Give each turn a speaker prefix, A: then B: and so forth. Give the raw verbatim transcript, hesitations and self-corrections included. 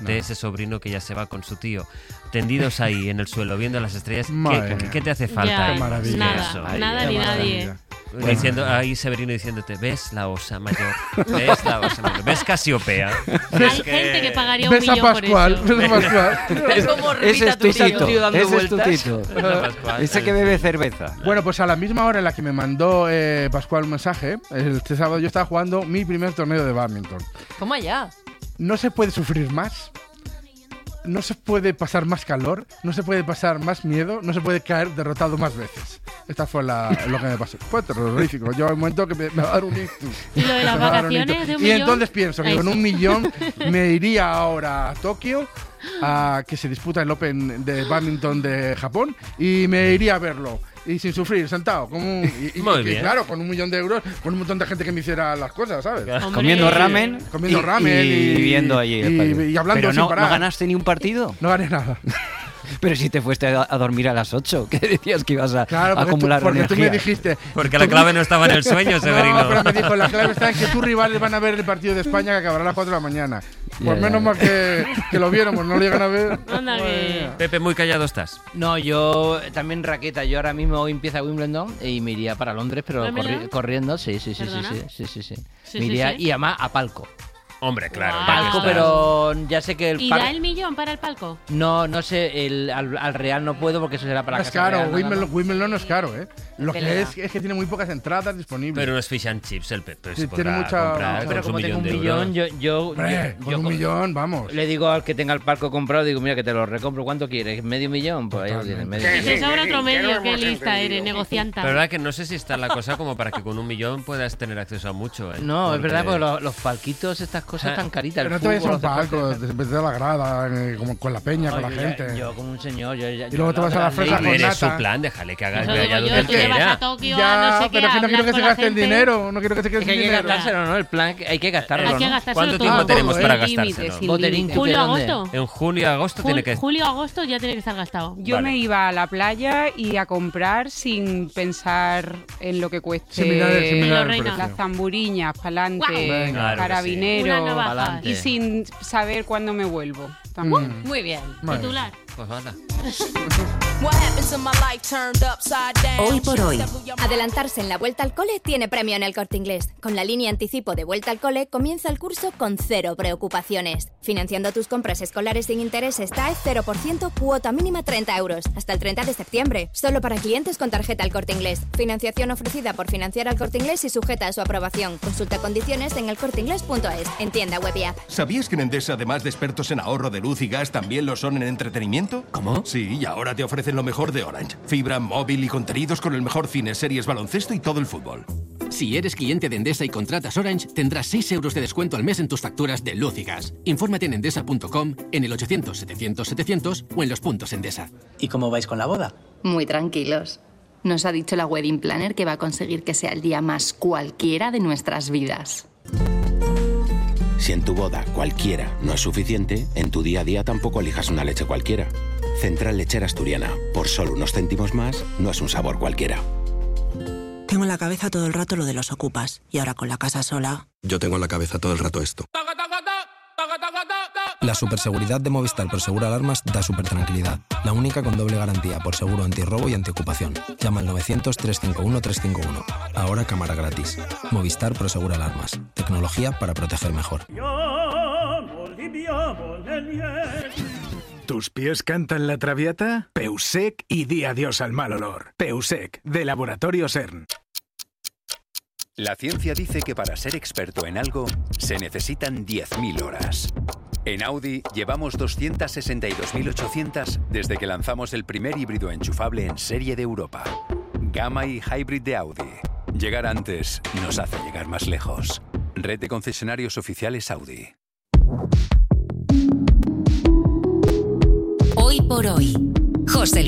A: Imagínate ese sobrino que ya se va con su tío, tendidos ahí en el suelo, viendo las estrellas. ¿Qué, ¿qué, ¿Qué te hace falta?
B: Ya, qué maravilla. Nada,
A: eso.
B: nada ni nadie.
A: Diciendo, ahí Severino diciéndote, ¿ves la osa mayor? ¿Ves la osa mayor? ¿Ves Casiopea?
B: Hay que... gente que pagaría un millón por eso.
C: ¿Ves a Pascual?
D: Es como Ese es tu tito, tío dando ese vueltas. Es tu tito.
E: Ese que bebe cerveza.
C: Bueno, pues a la misma hora en la que me mandó eh, Pascual un mensaje, este sábado yo estaba jugando mi primer torneo de bádminton.
D: ¿Cómo allá?
C: No se puede sufrir más. No se puede pasar más calor, no se puede pasar más miedo, no se puede caer derrotado más veces. Esta fue la, lo que me pasó. Fue terrorífico. Yo hay un momento que me, me va a dar un ictus.
B: ¿Y lo de las vacaciones de un
C: Y
B: millón?
C: entonces pienso que
B: Eso.
C: con un millón me iría ahora a Tokio, a que se disputa el Open de Badminton de Japón, y me iría a verlo. Y sin sufrir, sentado. Como un, y, y,
A: Muy
C: y,
A: bien.
C: Claro, con un millón de euros, con un montón de gente que me hiciera las cosas, ¿sabes?
B: Hombre.
E: Comiendo ramen.
C: Comiendo
E: y,
C: ramen y,
E: y viendo allí el
C: y,
E: partido.
C: y hablando
E: Pero
C: sin
E: no,
C: parar.
E: ¿no ganaste ni un partido?
C: No gané nada.
E: Pero si te fuiste a, a dormir a las ocho, ¿qué decías que ibas a,
C: Claro,
E: a
C: porque,
E: acumular
C: tú, porque tú
E: energía?
C: me dijiste...
A: Porque la clave no estaba en el sueño, Severino.
C: No, pero me dijo, la clave está en que tus rivales van a ver el partido de España que acabará a las cuatro de la mañana. Pues
E: Ya,
C: menos
E: ya.
C: mal que, que lo viéramos, no lo llegan a ver.
B: Anda que...
A: Pepe, muy callado estás.
D: No, yo también raqueta. Yo ahora mismo hoy empieza Wimbledon y me iría para Londres, pero
B: ¿Wimbledon?
D: corri- corriendo. Sí, sí, sí, sí,
B: ¿Perdona?
D: sí, sí, sí, sí.
B: Sí,
D: Me
B: sí,
D: iría
B: sí.
D: y además a palco.
A: Hombre, claro.
B: Guau.
A: ya que
D: Palco,
A: estás.
D: pero ya sé que el
B: ¿Y
D: par-
B: da el millón para el palco?
D: No, no sé, el, al, al Real no puedo porque eso será para
C: No
D: la
C: es
D: Casa
C: caro,
D: Real, nada
C: Wimbledon,
D: más.
C: Wimbledon no es caro, ¿eh? Lo que
D: Pelea.
C: es es que tiene muy pocas entradas disponibles.
A: Pero unos fish and chips, el Pepe.
C: Sí,
A: se
C: tiene
A: podrá
C: mucha-
A: comprar
C: no,
D: Pero
A: con
D: como
A: su
D: tengo un
A: millón de
D: millón,
A: euros.
D: yo, yo,
C: Hombre,
D: yo-
C: con
D: yo
C: un
D: co-
C: millón, vamos.
D: le digo al que tenga el palco comprado, digo, mira que te lo recompro, ¿cuánto quieres? ¿Medio millón? Pues ahí lo tienes, medio
B: Y
D: millón.
B: se sobra otro medio, qué lista eres, negocianta.
A: La verdad que no sé si está la cosa como para que con un millón puedas tener acceso a mucho. ¿eh?
D: No, es
A: Porque-
D: verdad, porque los, los palquitos, estas cosas
A: Ah,
D: están caritas.
C: Pero
D: el
C: no te vayas a
D: fútbol,
C: un
D: los
C: palco,
D: deportes-
C: te metes a la grada, eh, como con la peña, con
D: No,
C: la
D: yo ya-
C: gente.
D: Yo como un señor, yo ya...
C: Y luego te vas a la fresa
A: A
C: con
A: ver, es
C: nata.
A: su plan, déjale que haga
B: Eso
A: vaya
B: digo yo,
A: donde
B: tú te vas
A: quiera.
B: a Tokio a
C: Ya,
B: no sé qué,
C: pero es que no quiero
B: hablas
C: que se
B: con la
C: gaste el
B: gente.
C: dinero, no quiero que se quede
D: Es que
C: sin
D: hay que
C: dinero.
D: gastárselo, ¿no? El plan, hay que gastarlo,
B: Hay que
D: ¿no?
B: gastárselo
A: ¿Cuánto
B: todo.
A: tiempo tenemos
C: todo,
A: para
C: ¿eh?
F: Límites,
A: gastárselo?
F: sin
D: Boterín,
F: límites.
D: ¿tú
B: Julio,
D: qué, dónde?
B: agosto.
A: En junio y agosto tiene que...
B: Julio, agosto ya tiene que estar gastado.
F: Yo
A: Vale.
F: me iba a la playa y a comprar sin pensar en lo que cueste
C: Sin mirar el- sin mirar el
B: Reina.
C: precio.
F: las zamburiñas, pa'lante,
C: Venga.
A: Claro que sí.
F: carabineros,
B: Unas navajas.
D: Pa'lante.
F: y sin saber cuándo me vuelvo. También.
D: Muy bien.
C: Vale.
B: Titular.
A: Pues anda.
G: Hoy por hoy. Adelantarse en la vuelta al cole tiene premio en El Corte Inglés. Con la línea anticipo de vuelta al cole comienza el curso con cero preocupaciones. Financiando tus compras escolares sin intereses T A E cero por ciento, cuota mínima treinta euros. Hasta el treinta de septiembre. Solo para clientes con tarjeta El Corte Inglés. Financiación ofrecida por Financiar al Corte Inglés y sujeta a su aprobación. Consulta condiciones en elcorteinglés punto es. En tienda web y app.
H: ¿Sabías que en Endesa, además de expertos en ahorro de luz y gas, también lo son en entretenimiento?
E: ¿Cómo?
H: Sí, y ahora te ofrecen lo mejor de Orange. Fibra, móvil y contenidos con el mejor cine, series, baloncesto y todo el fútbol.
I: Si eres cliente de Endesa y contratas Orange, tendrás seis euros de descuento al mes en tus facturas de luz y gas. Infórmate en endesa punto com, en el ochocientos setecientos setecientos o en los puntos Endesa.
J: ¿Y cómo vais con la boda?
K: Muy tranquilos. Nos ha dicho la wedding planner que va a conseguir que sea el día más cualquiera de nuestras vidas.
L: Si en tu boda cualquiera no es suficiente, en tu día a día tampoco elijas una leche cualquiera. Central Lechera Asturiana. Por solo unos céntimos más, no es un sabor cualquiera.
M: Tengo en la cabeza todo el rato lo de los ocupas. Y ahora con la casa sola...
N: Yo tengo en la cabeza todo el rato esto. La superseguridad de Movistar Prosegur Alarmas da súper tranquilidad. La única con doble garantía por seguro antirrobo y antiocupación. Llama al novecientos, trescientos cincuenta y uno, trescientos cincuenta y uno. Ahora cámara gratis. Movistar Prosegur Alarmas. Tecnología para proteger mejor.
O: ¿Tus pies cantan la traviata? Peusec y di adiós al mal olor. Peusec, de Laboratorio CERN.
P: La ciencia dice que para ser experto en algo se necesitan diez mil horas. En Audi llevamos doscientas sesenta y dos mil ochocientas desde que lanzamos el primer híbrido enchufable en serie de Europa. Gamma y Hybrid de Audi. Llegar antes nos hace llegar más lejos. Red de concesionarios oficiales Audi.
Q: Hoy por hoy, José Luis